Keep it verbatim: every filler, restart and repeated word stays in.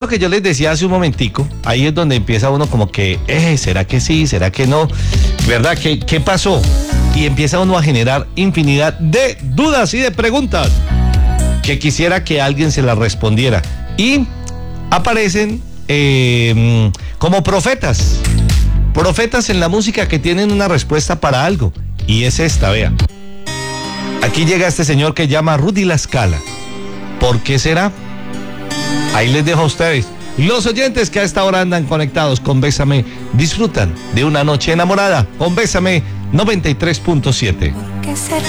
que yo les decía hace un momentico, ahí es donde empieza uno como que, eh, ¿será que sí? ¿Será que no? ¿Verdad? ¿Qué, qué pasó? Y empieza uno a generar infinidad de dudas y de preguntas que quisiera que alguien se las respondiera. Y aparecen eh, como profetas, profetas en la música que tienen una respuesta para algo. Y es esta, vea. Aquí llega este señor que llama Rudy La Scala. ¿Por qué será? Ahí les dejo a ustedes. Los oyentes que a esta hora andan conectados con Bésame, disfrutan de una noche enamorada con Bésame noventa y tres punto siete. ¿Por qué será?